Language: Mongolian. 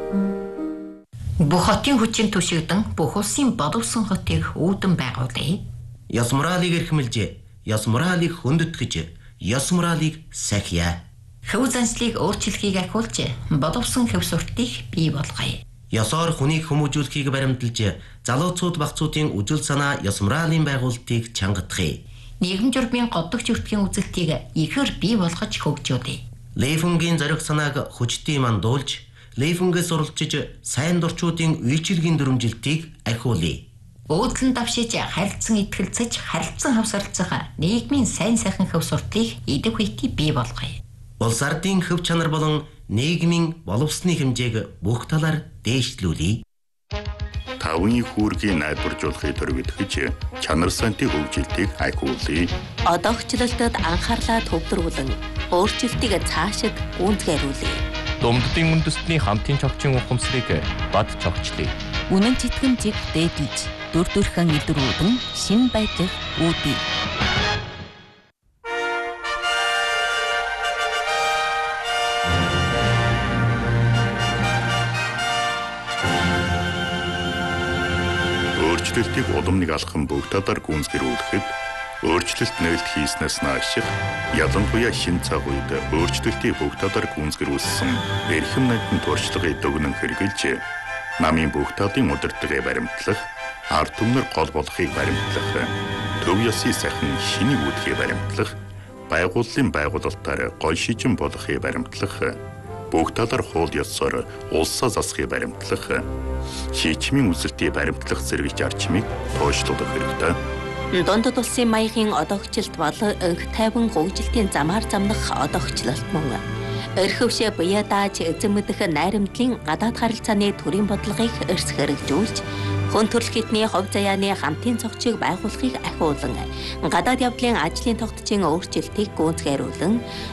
Бүх хотын хүчин түшигдэн бүх улсын бодовсон хотыг үүдэн байгуулъя. Ёс моралыг эрхэмлж, ёс моралыг хөндөтгэж, ёс моралыг сахиа. Хөв заншлыг өөрчлөхийг ахиулж, бодовсон хөв суртыг бий болгоё. Ёсоор хүнийг хүмүүжүүлэхийг баримталж, залууцууд багцуудын үжил санаа ёс моралын байгуулалтыг чангадахыг. Нийгэм журмын годдогч өртгийн үзэлтийг ихээр бий болгож хөгжүүлье. Лейфунгийн зориг санааг хүчтэй мандуулж, Лейфунгээс суралцж сайн дурчуудын үйлчилгийн дүрмжилтийг ахиулъя. Өөдлөн давшиж харилцан итгэлцэж харилцан хавсарлцах нийгмийн сайн сайхан хөв суртыг идэв хүйти бий болгоё. Улс ардын хөв чанар болон нийгмийн боловсны хэмжээг бүх талаар дээшлүүлье. Тавын хүүргийн найдваржуулахыг төрөвдөж чанар сантын хөгжилтийг ахиулъя. Одоогчлолтод анхаарлаа төвлөрүүлэн өөрчлөлтийг цаашид гүйцэтгүүлье. Думддын үндэстний хамтын цогцын ухамсарыг бад цогцлие. Үнэн читгэмжийг дээдлж дүр төрхөн илрүүлэн шин байдлыг үүдье. Өөрчлөлтийг удамныг алхам бүх талаар гүйцэтгүүлэхэд өөрчлөлт нээлт хийснээс нааших ялангуяа шин цаг үед өөрчлөлтийг бүх талаар гүйцэтгүүлсэн эрхэм найдын туршлагыг дүгнэн хэрэгжилж намын бүх талын удирдлагыг баримтлах, ард түмнэр гол болохыг баримтлах, төв ёсны сайхан шинийг үүдхийг баримтлах, байгууллын байгуулалтаар гол шижин болохыг баримтлах, бүх талаар хууль ёсоор улсаа засахыг баримтлах, шийдвэрийн үзэлтийг баримтлах зэрэг зарчмыг тооцоолох хэрэгтэй. Дундад улсын маягийн одоогчлолт бол өнх тайван хөгжилтийн замаар замнах одоогчлолт мөн. Өрхөвшөө буяа дааж эзэн мэдэх найрамдлын гадаад харилцааны төрийн бодлогыг эрс хэрэгжүүлж, хүн төрөл хитний хувь заяаны хамтын цогцыг байгуулахыг ахиулан, гадаад явдлын ажлын тогтцын өөрчлөлтийг гүйцэтгүүлэн